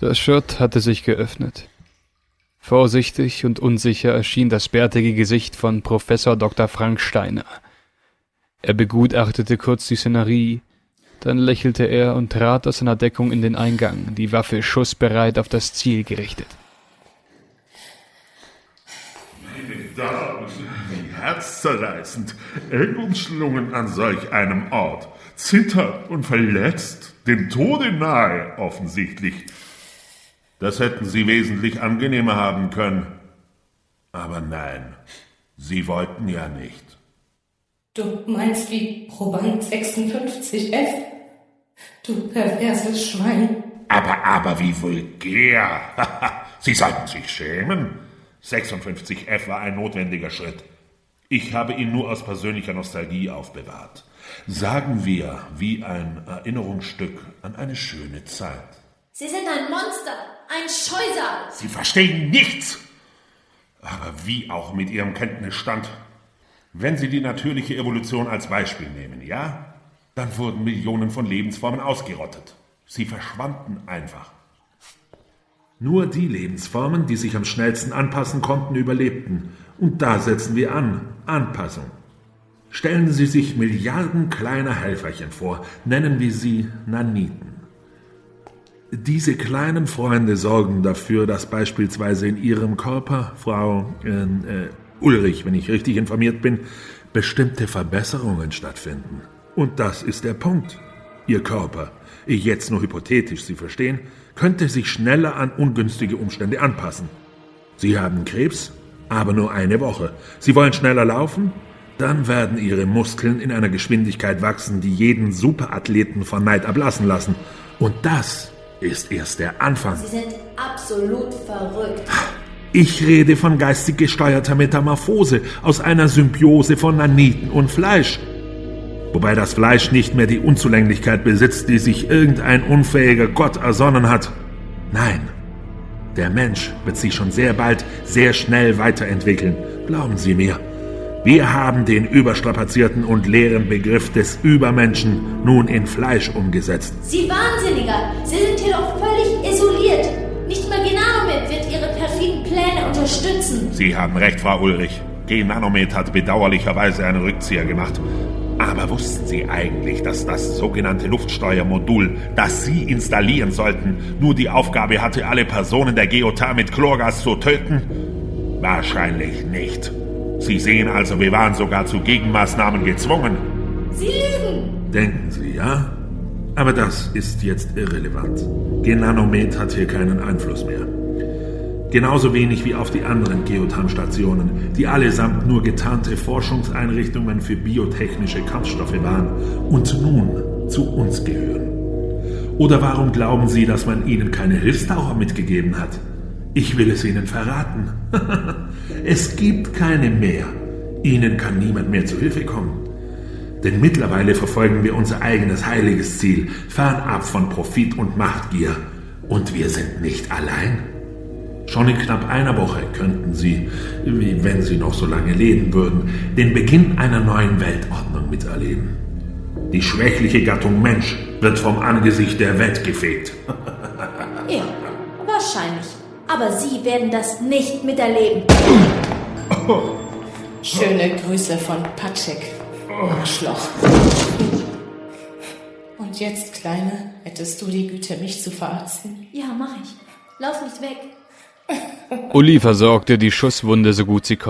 Das Schott hatte sich geöffnet. Vorsichtig und unsicher erschien das bärtige Gesicht von Professor Dr. Frank Steiner. Er begutachtete kurz die Szenerie, dann lächelte er und trat aus seiner Deckung in den Eingang, die Waffe schussbereit auf das Ziel gerichtet. Meine Damen, wie herzzerreißend, eng umschlungen an solch einem Ort, zittert und verletzt, dem Tode nahe offensichtlich. Das hätten Sie wesentlich angenehmer haben können. Aber nein, Sie wollten ja nicht. Du meinst wie Proband 56F? Du perverses Schwein. Aber wie vulgär. Sie sollten sich schämen. 56F war ein notwendiger Schritt. Ich habe ihn nur aus persönlicher Nostalgie aufbewahrt. Sagen wir, wie ein Erinnerungsstück an eine schöne Zeit. Sie sind ein Monster, ein Scheusal. Sie verstehen nichts. Aber wie auch mit Ihrem Kenntnisstand. Wenn Sie die natürliche Evolution als Beispiel nehmen, ja? Dann wurden Millionen von Lebensformen ausgerottet. Sie verschwanden einfach. Nur die Lebensformen, die sich am schnellsten anpassen konnten, überlebten. Und da setzen wir an. Anpassung. Stellen Sie sich Milliarden kleiner Helferchen vor, nennen wir sie Naniten. Diese kleinen Freunde sorgen dafür, dass beispielsweise in Ihrem Körper, Frau Ulrich, wenn ich richtig informiert bin, bestimmte Verbesserungen stattfinden. Und das ist der Punkt. Ihr Körper, jetzt nur hypothetisch, Sie verstehen, könnte sich schneller an ungünstige Umstände anpassen. Sie haben Krebs, aber nur eine Woche. Sie wollen schneller laufen? Dann werden Ihre Muskeln in einer Geschwindigkeit wachsen, die jeden Superathleten von Neid ablassen lassen. Und das ist erst der Anfang. Sie sind absolut verrückt. Ich rede von geistig gesteuerter Metamorphose aus einer Symbiose von Naniten und Fleisch. Wobei das Fleisch nicht mehr die Unzulänglichkeit besitzt, die sich irgendein unfähiger Gott ersonnen hat. Nein, der Mensch wird sich schon sehr bald, sehr schnell weiterentwickeln. Glauben Sie mir. Wir haben den überstrapazierten und leeren Begriff des Übermenschen nun in Fleisch umgesetzt. Sie Wahnsinniger! Sie sind hier doch völlig isoliert. Nicht mal Genanomet wird Ihre perfiden Pläne unterstützen. Sie haben recht, Frau Ulrich. Genanomet hat bedauerlicherweise einen Rückzieher gemacht. Aber wussten Sie eigentlich, dass das sogenannte Luftsteuermodul, das Sie installieren sollten, nur die Aufgabe hatte, alle Personen der GOTA mit Chlorgas zu töten? Wahrscheinlich nicht. Sie sehen also, wir waren sogar zu Gegenmaßnahmen gezwungen. Sie lügen! Denken Sie, ja? Aber das ist jetzt irrelevant. Genanomet hat hier keinen Einfluss mehr. Genauso wenig wie auf die anderen Geotam-Stationen, die allesamt nur getarnte Forschungseinrichtungen für biotechnische Kampfstoffe waren und nun zu uns gehören. Oder warum glauben Sie, dass man ihnen keine Hilfstaucher mitgegeben hat? Ich will es Ihnen verraten. Es gibt keine mehr. Ihnen kann niemand mehr zu Hilfe kommen. Denn mittlerweile verfolgen wir unser eigenes heiliges Ziel, fernab von Profit und Machtgier. Und wir sind nicht allein. Schon in knapp einer Woche könnten Sie, wenn Sie noch so lange leben würden, den Beginn einer neuen Weltordnung miterleben. Die schwächliche Gattung Mensch wird vom Angesicht der Welt gefegt. Ja, wahrscheinlich. Aber Sie werden das nicht miterleben. Schöne Grüße von Patschek, Arschloch. Und jetzt, Kleine, hättest du die Güte, mich zu verarzten? Ja, mach ich. Lauf nicht weg. Uli versorgte die Schusswunde so gut sie konnte.